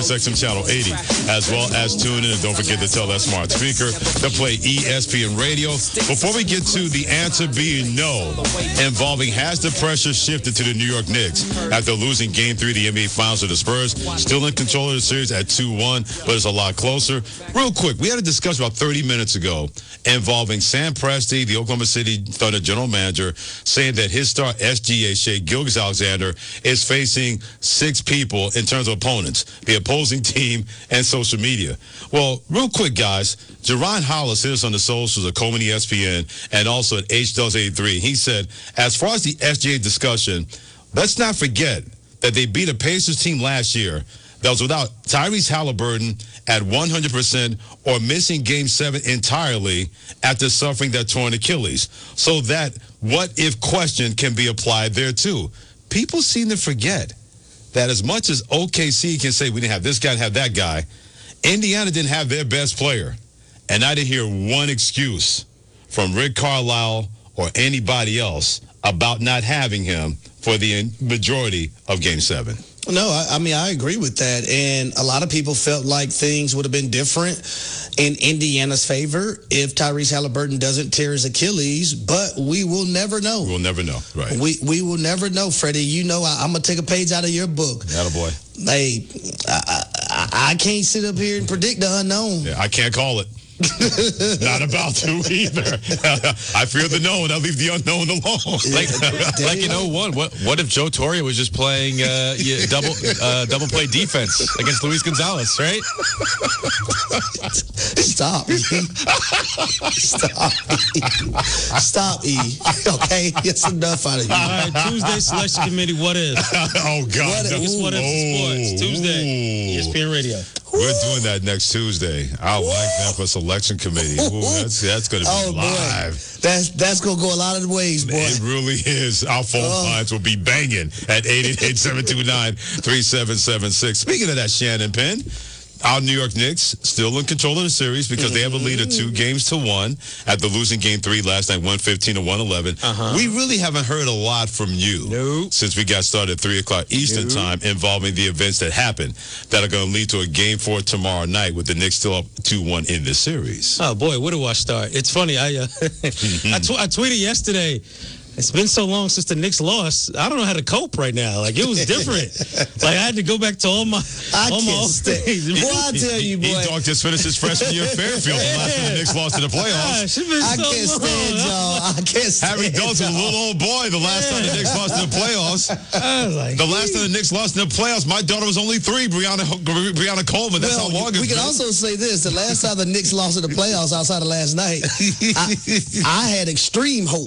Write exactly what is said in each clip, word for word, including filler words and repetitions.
X M Channel eighty, as well as tune in, and don't forget to tell that smart speaker to play E S P N Radio. Before we get to the answer being no, involving has the pressure shifted to the New York Knicks after losing Game three of the N B A Finals to the Spurs, still in control of the series at two one, but it's a lot closer. Real quick, we had a discussion about thirty minutes ago involving Sam Presti, the Oklahoma City Thunder general manager, saying that his star S G A, Shai Gilgeous-Alexander, is facing six people in terms of opponents, the opposing team and social media. Well, real quick, guys, Jerron Hollis hit us on the socials of Coleman E S P N and also at H Dubs eighty-three. He said, as far as the S G A discussion, let's not forget that they beat a Pacers team last year that was without Tyrese Halliburton at one hundred percent or missing Game seven entirely after suffering that torn Achilles. So that what-if question can be applied there, too. People seem to forget that as much as O K C can say we didn't have this guy, have that guy, Indiana didn't have their best player. And I didn't hear one excuse from Rick Carlisle or anybody else about not having him for the majority of Game seven. No, I, I mean, I agree with that. And a lot of people felt like things would have been different in Indiana's favor if Tyrese Halliburton doesn't tear his Achilles, but we will never know. We'll never know, right. We we will never know, Freddie. You know, I, I'm going to take a page out of your book. Attaboy. Hey, I, I, I can't sit up here and predict the unknown. Yeah, I can't call it. Not about to either. I fear the known. I leave the unknown alone. Like, like in oh one, what what if Joe Torre was just playing uh, yeah, double uh, double play defense against Luis Gonzalez, right? Stop. Stop. Stop, E. Okay? It's enough out of you. All right, Tuesday selection committee, what if? Oh, God. What if? It's what if sports. Tuesday, E S P N Radio. We're doing that next Tuesday. I like that for selection committee. Ooh, that's that's going to be oh, live. Boy. That's that's going to go a lot of ways, boy. It really is. Our phone oh. lines will be banging at eight eight eight, seven two nine, three seven seven six. Speaking of that, Shannon Penn, our New York Knicks still in control of the series because mm-hmm. they have a lead of two games to one after losing game three last night, one fifteen to one eleven. Uh-huh. We really haven't heard a lot from you nope. since we got started at three o'clock Eastern nope. time involving the events that happened that are going to lead to a game four tomorrow night with the Knicks still up two one in this series. Oh, boy, where do I start? It's funny. I, uh, I, tw- I tweeted yesterday, it's been so long since the Knicks lost. I don't know how to cope right now. Like, it was different. Like, I had to go back to all my I all my can't old stand. days. Boy, I tell you, boy. E-Dog just finished his freshman year at Fairfield. The last time the Knicks lost in the playoffs. Gosh, it's been I so can't long. stand y'all. I can't stand Harry Duggan's a little old boy the last time the Knicks lost in the playoffs. I was like, The last time the Knicks lost in the playoffs, my daughter was only three, Brianna Brianna Coleman. That's well, how long it's we can been. also say this. The last time the Knicks lost in the playoffs outside of last night, I, I had extreme hope.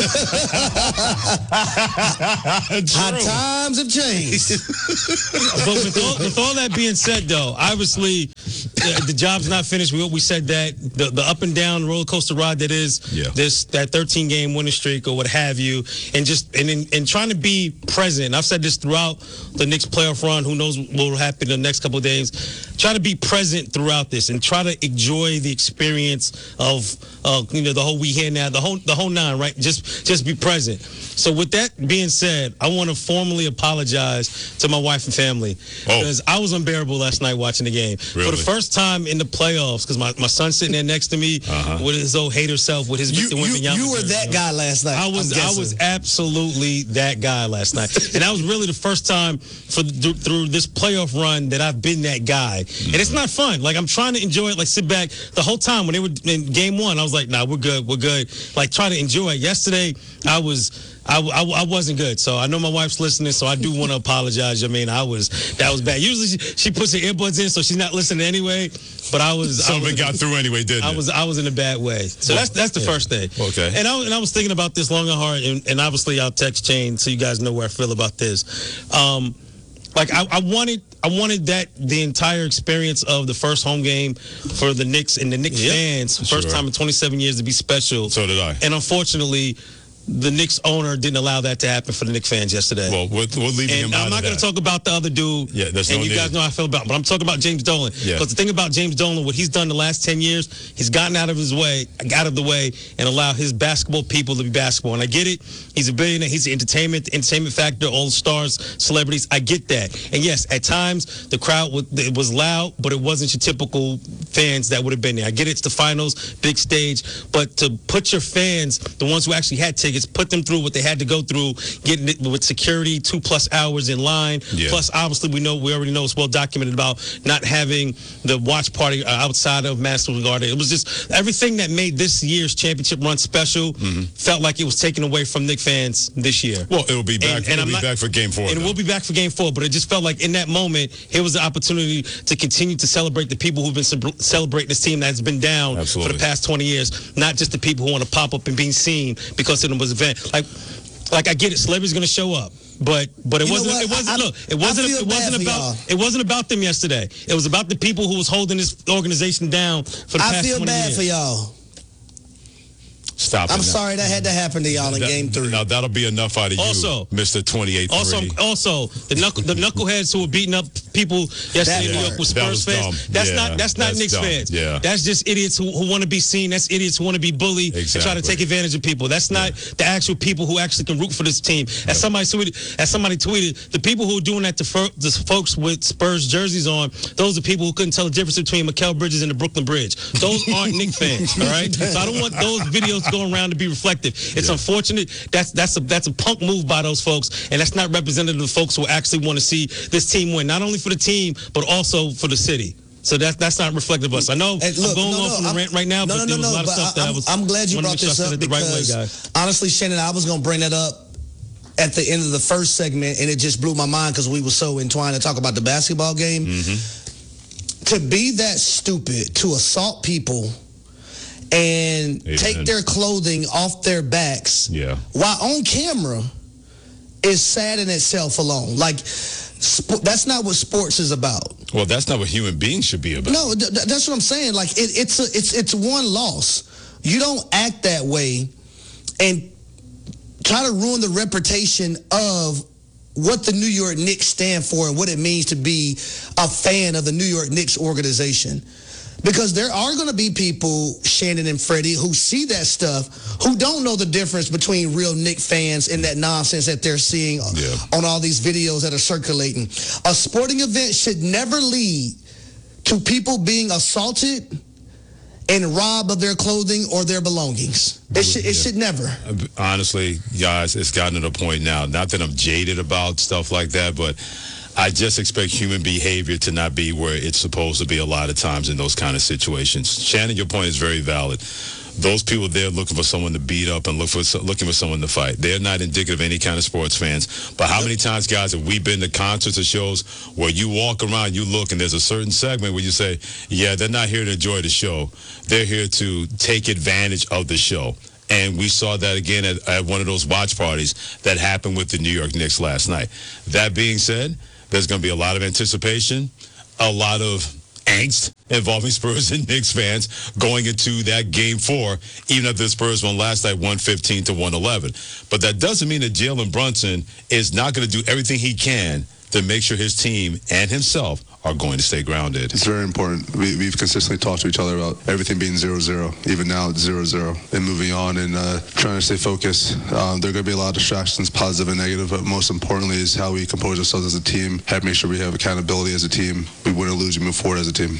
How times have changed. but with all, with all that being said, though, obviously the, the job's not finished. We we said that the, the up and down roller coaster ride that is yeah. this that thirteen game winning streak or what have you, and just and in, and trying to be present. And I've said this throughout the Knicks playoff run. Who knows what will happen in the next couple of days? Try to be present throughout this and try to enjoy the experience of uh, you know the whole we here now, the whole the whole nine. Right? Just just be present. So with that being said, I want to formally apologize to my wife and family because oh. I was unbearable last night watching the game. Really? For the first time in the playoffs, because my, my son's sitting there next to me uh-huh. with his old hater self, with his you, Victor you, Wembanyama. You were that guy last night. I was I was absolutely that guy last night. And that was really the first time for th- through this playoff run that I've been that guy. Mm-hmm. And it's not fun. Like, I'm trying to enjoy it, like sit back. The whole time when they were in game one, I was like, nah, we're good, we're good. Like, try to enjoy it. Yesterday, I was... I, I, I wasn't good, so I know my wife's listening, so I do want to apologize. I mean, I was that was bad. Usually she, she puts her earbuds in, so she's not listening anyway. But I was some of it got through anyway, didn't I it? was I was in a bad way. So that's that's the yeah. first thing. Okay. And I and I was thinking about this long and hard, and, and obviously I'll text chain so you guys know where I feel about this. Um, like I, I wanted. I wanted that the entire experience of the first home game for the Knicks and the Knicks yep. fans, sure. first time in twenty-seven years, to be special. So did I. And unfortunately, the Knicks owner didn't allow that to happen for the Knicks fans yesterday. Well, we're, we're leaving and him out I'm not of going to that. talk about the other dude. Yeah, there's and no you need. guys know how I feel about him. But I'm talking about James Dolan. Yeah. Because the thing about James Dolan, what he's done the last ten years, he's gotten out of his way, out of the way, and allowed his basketball people to be basketball. And I get it. He's a billionaire. He's the entertainment, the entertainment factor, all the stars, celebrities. I get that. And yes, at times the crowd was, it was loud, but it wasn't your typical fans that would have been there. I get it. It's the finals, big stage. But to put your fans, the ones who actually had tickets, put them through what they had to go through, getting it with security, two plus hours in line. Yeah. Plus, obviously, we know we already know it's well documented about not having the watch party outside of Madison Square Garden. It was just everything that made this year's championship run special. Mm-hmm. Felt like it was taken away from Knicks fans this year. Well, it'll be back. And, and it'll I'm be not, back for Game Four. And though. we'll be back for Game Four. But it just felt like in that moment, here was the opportunity to continue to celebrate the people who've been ce- celebrating this team that's been down Absolutely. for the past twenty years, not just the people who want to pop up and be seen because it was an event. Like, like I get it, celebrity's going to show up. But but it You know wasn't what? it wasn't I- look it wasn't I feel it bad wasn't for about y'all. it wasn't about them yesterday. It was about the people who was holding this organization down for the I past feel twenty bad years. for y'all. Stop it I'm now. sorry that had to happen to y'all in That- game three. Now that'll be enough out of Also- you, Mister twenty-eight three. Also, also the knuckle, the knuckleheads who were beating up people yesterday in New That York with That Spurs was fans. dumb. That's Yeah, not that's not that's Knicks dumb. fans. Yeah. That's just idiots who, who want to be seen. That's idiots who want to be bullied and try to Exactly. take advantage of people. That's not the actual people who actually can root for this team. As somebody tweeted, as somebody tweeted, the people who are doing that to fir- the folks with Spurs jerseys on, those are people who couldn't tell the difference between Mikal Bridges and the Brooklyn Bridge. Those aren't Knicks fans, all right? So I don't want those videos going around to be reflective. It's Yeah. unfortunate. That's that's a that's a punk move by those folks, and that's not representative of the folks who actually want to see this team win, not only for the team but also for the city. So that's that's not reflective of us. I know Hey, look, I'm going no, off no, on a I'm- rant right now, no, but no, there no, was a no, lot of but stuff that I I'm- was. I'm glad you wanted to brought make sure I this said up it the right way, because guys. honestly, Shannon, I was going to bring that up at the end of the first segment, and it just blew my mind because we were so entwined to talk about the basketball game. Mm-hmm. To be that stupid, to assault people and Amen. take their clothing off their backs Yeah. while on camera is sad in itself alone. Like, sp- that's not what sports is about. Well, that's not what human beings should be about. No, th- th- that's what I'm saying. Like it, it's a, it's it's one loss. You don't act that way and try to ruin the reputation of what the New York Knicks stand for and what it means to be a fan of the New York Knicks organization. Because there are going to be people, Shannon and Freddie, who see that stuff, who don't know the difference between real Knicks fans and that nonsense that they're seeing Yeah. on all these videos that are circulating. A sporting event should never lead to people being assaulted and robbed of their clothing or their belongings. It should, it Yeah. should never. Honestly, guys, it's gotten to the point now. Not that I'm jaded about stuff like that, but I just expect human behavior to not be where it's supposed to be a lot of times in those kind of situations. Shannon, your point is very valid. Those people there looking for someone to beat up and look for looking for someone to fight. They're not indicative of any kind of sports fans. But how many times, guys, have we been to concerts or shows where you walk around, you look, and there's a certain segment where you say, yeah, they're not here to enjoy the show. They're here to take advantage of the show. And we saw that again at, at one of those watch parties that happened with the New York Knicks last night. That being said, there's going to be a lot of anticipation, a lot of angst involving Spurs and Knicks fans going into that game four, even if the Spurs won last night one fifteen to one eleven. But that doesn't mean that Jalen Brunson is not going to do everything he can to make sure his team and himself are going to stay grounded. It's very important. We, we've consistently talked to each other about everything being zero zero. Even now it's zero zero. And moving on and uh, trying to stay focused. Um, there are going to be a lot of distractions, positive and negative, but most importantly is how we compose ourselves as a team, how to make sure we have accountability as a team. We win or lose, we move forward as a team.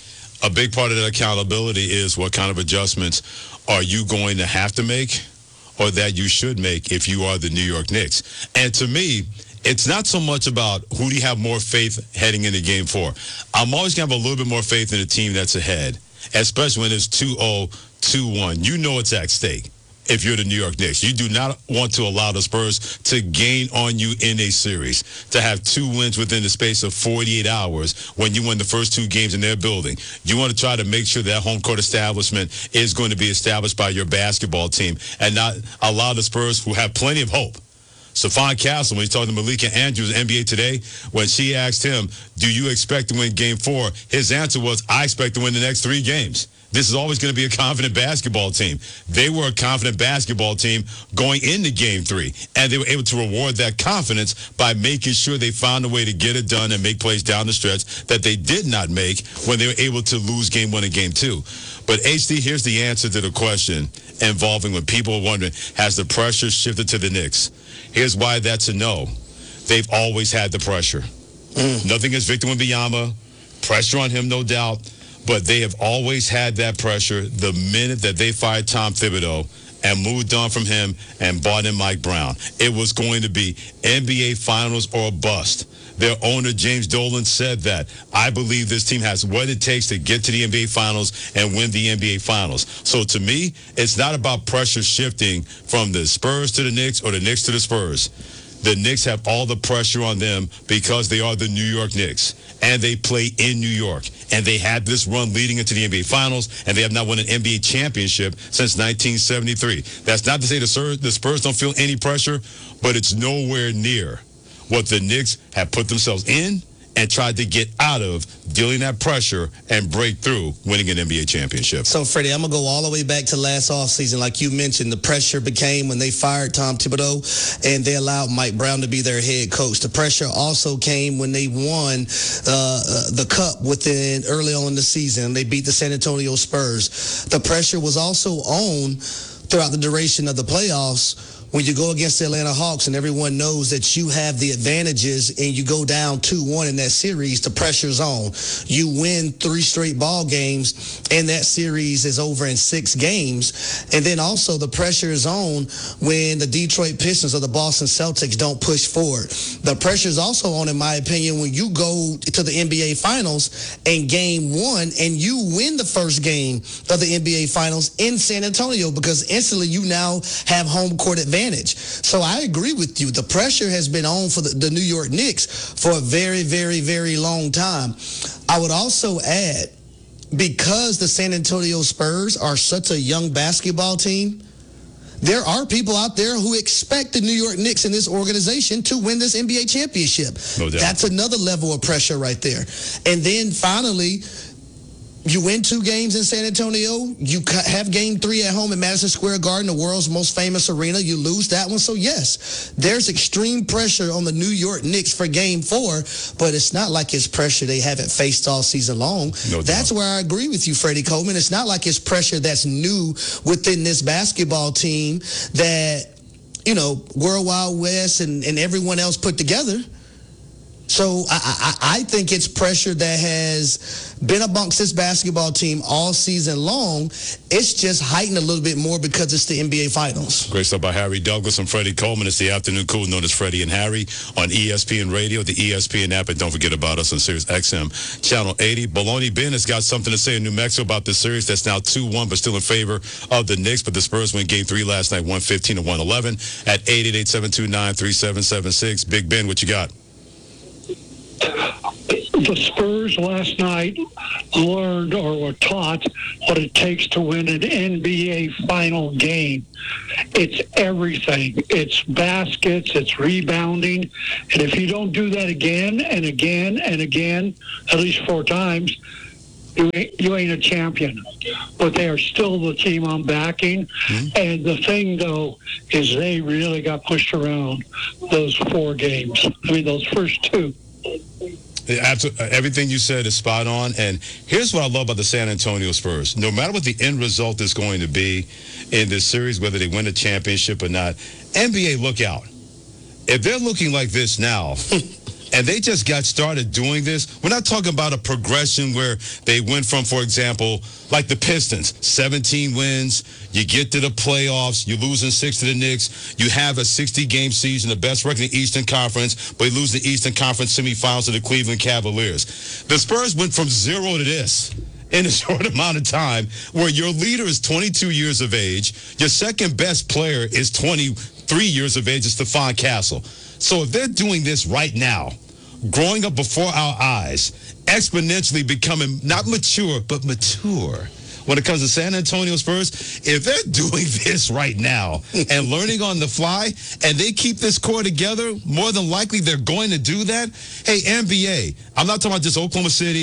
A big part of that accountability is what kind of adjustments are you going to have to make or that you should make if you are the New York Knicks. And to me, it's not so much about who do you have more faith heading into game four. I'm always going to have a little bit more faith in a team that's ahead, especially when it's two oh, two one. You know it's at stake if you're the New York Knicks. You do not want to allow the Spurs to gain on you in a series, to have two wins within the space of forty-eight hours when you win the first two games in their building. You want to try to make sure that home court establishment is going to be established by your basketball team and not allow the Spurs, who have plenty of hope. Stephon Castle, when he's talking to Malika Andrews, N B A Today, when she asked him, do you expect to win game four? His answer was, I expect to win the next three games. this is always going to be a confident basketball team. They were a confident basketball team going into game three, and they were able to reward that confidence by making sure they found a way to get it done and make plays down the stretch that they did not make when they were able to lose game one and game two. But H D, here's the answer to the question involving when people are wondering, has the pressure shifted to the Knicks? Here's why that's a no. They've always had the pressure. Mm. Nothing against Victor Wembanyama. Pressure on him, no doubt. But they have always had that pressure the minute that they fired Tom Thibodeau and moved on from him and brought in Mike Brown. It was going to be N B A Finals or a bust. Their owner, James Dolan, said that. I believe this team has what it takes to get to the N B A Finals and win the N B A Finals. So to me, it's not about pressure shifting from the Spurs to the Knicks or the Knicks to the Spurs. The Knicks have all the pressure on them because they are the New York Knicks, and they play in New York. And they had this run leading into the N B A Finals, and they have not won an N B A championship since nineteen seventy-three. That's not to say the Spurs, the Spurs don't feel any pressure, but it's nowhere near what the Knicks have put themselves in and tried to get out of, dealing that pressure and break through winning an N B A championship. So, Freddie, I'm going to go all the way back to last offseason. Like you mentioned, the pressure became when they fired Tom Thibodeau and they allowed Mike Brown to be their head coach. The pressure also came when they won uh, the Cup within early on in the season. They beat the San Antonio Spurs. The pressure was also on throughout the duration of the playoffs when you go against the Atlanta Hawks and everyone knows that you have the advantages and you go down two one in that series, the pressure's on. You win three straight ball games and that series is over in six games. And then also the pressure is on when the Detroit Pistons or the Boston Celtics don't push forward. The pressure is also on, in my opinion, when you go to the N B A Finals and game one and you win the first game of the N B A Finals in San Antonio, because instantly you now have home court advantage. So I agree with you. The pressure has been on for the, the New York Knicks for a very, very, very long time. I would also add, because the San Antonio Spurs are such a young basketball team, there are people out there who expect the New York Knicks and this organization to win this N B A championship. No doubt. That's another level of pressure right there. And then finally, you win two games in San Antonio. You have game three at home in Madison Square Garden, the world's most famous arena. You lose that one. So, yes, there's extreme pressure on the New York Knicks for game four, but it's not like it's pressure they haven't faced all season long. No that's doubt. where I agree with you, Freddie Coleman. It's not like it's pressure that's new within this basketball team that, you know, World Wild West and, and everyone else put together. So I, I, I think it's pressure that has been amongst this basketball team all season long. It's just heightened a little bit more because it's the N B A Finals. Great stuff by Harry Douglas and Freddie Coleman. It's the afternoon cool known as Freddie and Harry on E S P N Radio, the E S P N app, and don't forget about us on Sirius X M Channel eighty. Baloney Ben has got something to say in New Mexico about this series that's now two one, but still in favor of the Knicks. But the Spurs win game three last night, one fifteen to one eleven at eight eight eight, seven two nine, three seven seven six. Big Ben, what you got? The Spurs last night learned or were taught what it takes to win an N B A final game. It's everything. It's baskets, it's rebounding. And if you don't do that again and again and again, at least four times, you ain't, you ain't a champion. But they are still the team I'm backing. Mm-hmm. And the thing, though, is they really got pushed around those four games. I mean, those first two. Absolutely. Everything you said is spot on. And here's what I love about the San Antonio Spurs. No matter what the end result is going to be in this series, whether they win a championship or not, N B A, look out. If they're looking like this now, and they just got started doing this, we're not talking about a progression where they went from, for example, like the Pistons, seventeen wins, you get to the playoffs, you lose in six to the Knicks, you have a sixty-game season, the best record in the Eastern Conference, but you lose the Eastern Conference semifinals to the Cleveland Cavaliers. The Spurs went from zero to this in a short amount of time, where your leader is twenty-two years of age, your second best player is twenty-three years of age, is Stephon Castle. So if they're doing this right now, growing up before our eyes, exponentially becoming not mature, but mature when it comes to San Antonio Spurs, if they're doing this right now and learning on the fly, and they keep this core together, more than likely they're going to do that. Hey, N B A, I'm not talking about just Oklahoma City,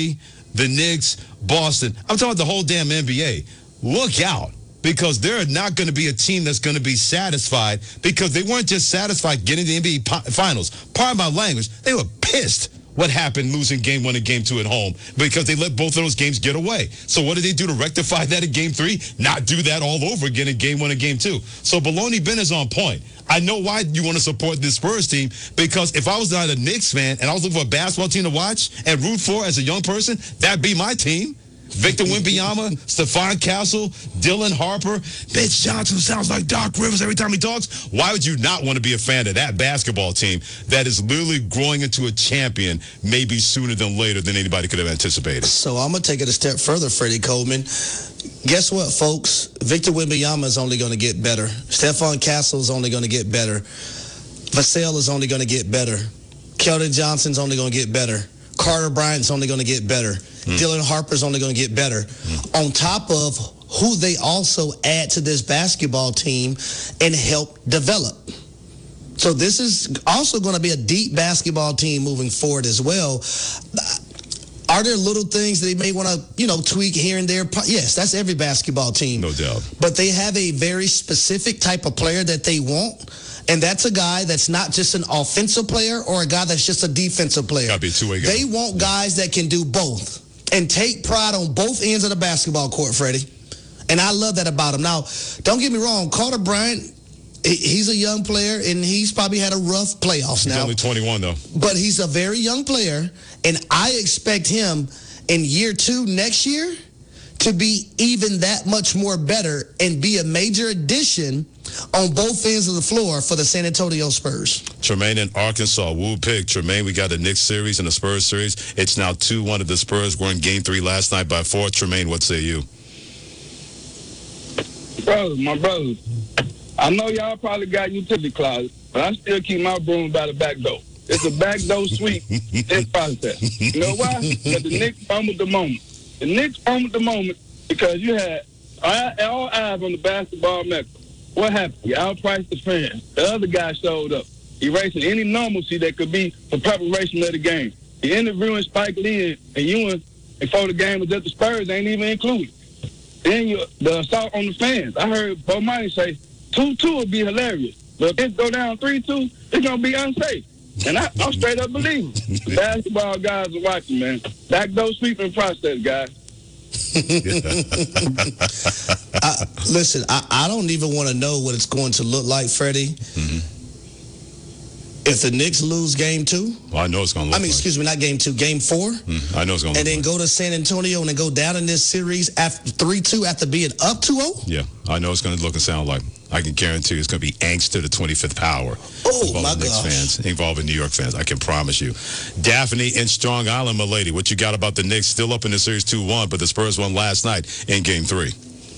the Knicks, Boston. I'm talking about the whole damn N B A. Look out. Because they're not going to be a team that's going to be satisfied because they weren't just satisfied getting the N B A Finals. Pardon my language, they were pissed what happened losing game one and game two at home because they let both of those games get away. So what did they do to rectify that in game three? Not do that all over again in game one and game two. So Baloney Ben is on point. I know why you want to support this Spurs team because if I was not a Knicks fan and I was looking for a basketball team to watch and root for as a young person, that'd be my team. Victor Wembanyama, Stephon Castle, Dylan Harper, Mitch Johnson sounds like Doc Rivers every time he talks. Why would you not want to be a fan of that basketball team that is literally growing into a champion maybe sooner than later than anybody could have anticipated? So I'm going to take it a step further, Freddie Coleman. Guess what, folks? Victor Wembanyama is only going to get better. Stephon Castle is only going to get better. Vassell is only going to get better. Keldon Johnson's only going to get better. Carter Bryant's only going to get better. Mm. Dylan Harper's only going to get better. Mm. On top of who they also add to this basketball team and help develop. So this is also going to be a deep basketball team moving forward as well. Are there little things that they may want to, you know, tweak here and there? Yes, that's every basketball team. No doubt. But they have a very specific type of player that they want. And that's a guy that's not just an offensive player or a guy that's just a defensive player. Gotta be a two-way guy. They want guys that can do both and take pride on both ends of the basketball court, Freddie. And I love that about him. Now, don't get me wrong, Carter Bryant, he's a young player, and he's probably had a rough playoffs now. He's only twenty-one, though. But he's a very young player, and I expect him in year two next year to be even that much more better and be a major addition on both ends of the floor for the San Antonio Spurs. Tremaine in Arkansas, Woo pick. Tremaine, we got the Knicks series and the Spurs series. It's now two one of the Spurs. Were in game three last night by four. Tremaine, what say you? Bro, my brothers, I know y'all probably got utility closet, but I still keep my broom by the back door. It's a back door sweep in process. You know why? Because the Knicks fumbled the moment. The Knicks fumbled the moment because you had all eyes on the basketball mecca. What happened? You outpriced the fans. The other guy showed up, erasing any normalcy that could be for preparation of the game. The interviewing Spike Lee and Ewing before the game was at the Spurs ain't even included. Then you, the assault on the fans. I heard Bo Marley say two two would be hilarious. But if it go down three two, it's going to be unsafe. And I, I'm straight up believing. The basketball guys are watching, man. Back door sweeping process, guys. I, listen, I, I don't even want to know what it's going to look like, Freddie. Mm-hmm. If the Knicks lose game two, well, I know it's going to look I mean, like. excuse me, not game two, game four. Mm, I know it's going to And look then like. go to San Antonio and then go down in this series after three two after being up two oh? Yeah, I know it's going to look and sound like. I can guarantee you it's going to be angst to the twenty-fifth power. Oh, involving my Knicks gosh. fans, involving New York fans. I can promise you. Daphne in Strong Island, my lady, what you got about the Knicks still up in the series two one, but the Spurs won last night in game three?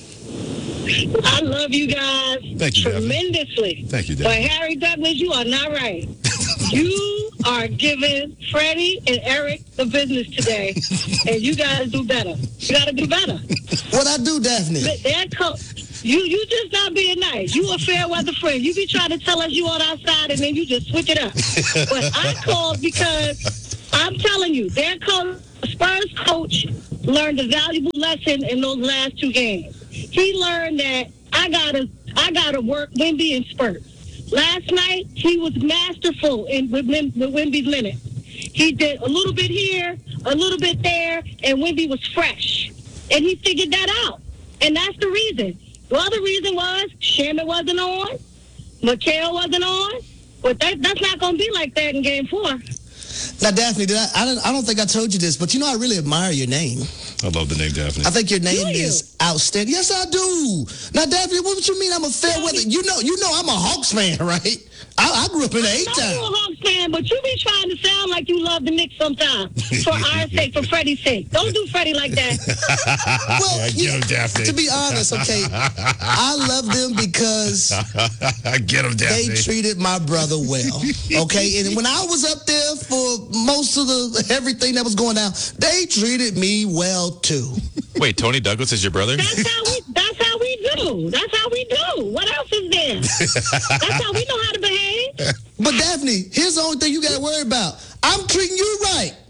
I love you guys Thank you, Daphne. tremendously. Thank you, But Daphne. Harry Douglas, you are not right. You are giving Freddie and Eric the business today, and you guys do better. You got to do better. What I do, Daphne? They're co- you, you just not being nice. You a fair weather friend. You be trying to tell us you on our side, and then you just switch it up. But I called because I'm telling you, their coach, Spurs coach learned a valuable lesson in those last two games. He learned that I gotta, I gotta work Wemby and Spurs. Last night, he was masterful in with, with Wemby's minutes. He did a little bit here, a little bit there, and Wemby was fresh. And he figured that out. And that's the reason. The other reason was Shannon wasn't on, Mikal wasn't on, but that, that's not going to be like that in game four. Now, Daphne, did I, I, don't, I don't think I told you this, but you know I really admire your name. I love the name Daphne. I think your name Do you? is outstanding. Yes, I do. Now, Daphne, what you mean I'm a fair weather? You know, you know I'm a Hawks fan, right? I, I grew up in the I know A-Town. you're a Hawks fan, but you be trying to sound like you love the Knicks sometimes. For our sake, for Freddie's sake. Don't do Freddie like that. Well, Yeah, you- get him, Daphne. to be honest, okay, I love them because Get him, they Daphne. treated my brother well. Okay, and when I was up there for most of the everything that was going down, they treated me well too. Wait, Tony Douglas is your brother? That's how we that's how we do. That's how we do. What else is there? That's how we know how to behave. But Daphne, here's the only thing you got to worry about. I'm treating you right. I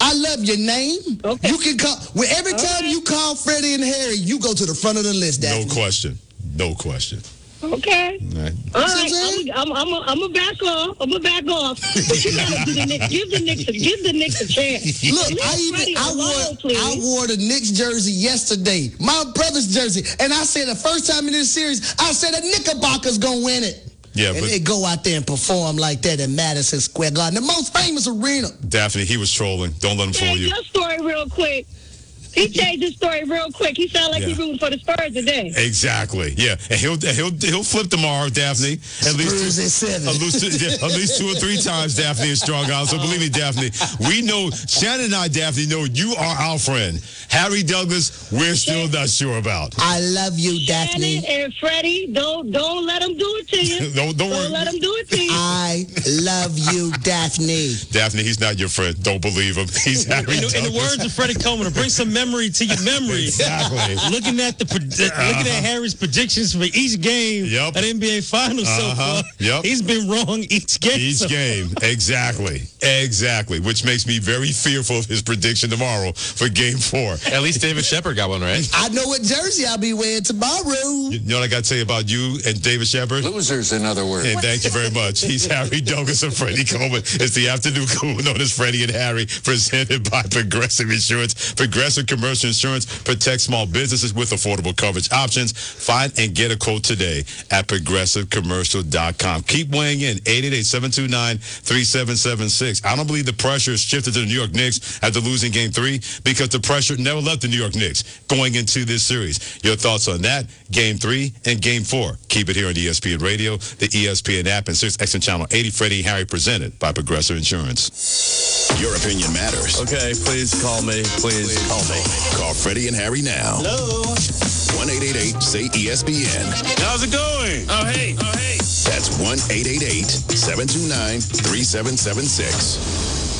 I love your name. Okay. You can call. Well, every All time right. you call Freddie and Harry, you go to the front of the list, Daphne. No question. No question. Okay. All right. All what I'm right. saying? I'm I'm I'm I'm a back off. I'm a back off. But you gotta do the Knicks. Give the Knicks a give the Knicks a chance. Look, Leave I Freddie even I alone, wore please. I wore the Knicks jersey yesterday, my brother's jersey, and I said the first time in this series, I said the Knickerbockers gonna win it. Yeah, and but they go out there and perform like that in Madison Square Garden, the most famous arena. Daphne, he was trolling. Don't let him fool Change you. your story real quick. He changed his story real quick. He sounded like Yeah. he's rooting for the Spurs today. Exactly. Yeah, and he'll he'll he'll flip tomorrow, Daphne. At least Spurs two, at seven. At least, two, yeah, at least two or three times, Daphne is strong out. So believe me, Daphne, we know Shannon and I, Daphne, know you are our friend. Harry Douglas, we're still not sure about. I love you, Daphne. Shannon and Freddie, don't don't let them do it to you. Don't- don't worry. let them do it to you. I love you, Daphne. Daphne, he's not your friend. Don't believe him. He's Harry In the, in the Douglas. words of Freddie Coleman, to bring some memory to your memory. Exactly. Looking at the predi- looking at Harry's predictions for each game Yep. at N B A Finals so Uh-huh. far, Yep. he's been wrong each game. Each so game, exactly, exactly, which makes me very fearful of his prediction tomorrow for Game Four. At least David Shepard got one right. I know what jersey I'll be wearing tomorrow. You know what I got to tell you about you and David Shepard? Losers, in other words. And thank you very much. He's Harry Douglas and Freddie Coleman. It's the afternoon cool known as Freddie and Harry, presented by Progressive Insurance. Progressive Commercial Insurance protects small businesses with affordable coverage options. Find and get a quote today at progressive commercial dot com. Keep weighing in. eight eight eight, seven two nine, three seven seven six. I don't believe the pressure has shifted to the New York Knicks after losing Game three because the pressure never left the New York Knicks going into this series. Your thoughts on that? Game three and Game four. Keep it here on E S P N Radio, the E S P N app, and Sirius X M Channel eighty. Freddie and Harry presented by Progressive Insurance. Your opinion matters. Okay, please call me. Please call me. Call Freddie and Harry now. Hello. one eight eight eight say E S P N. How's it going? Oh, hey. Oh, hey. That's one eight eight eight, seven two nine, three seven seven six.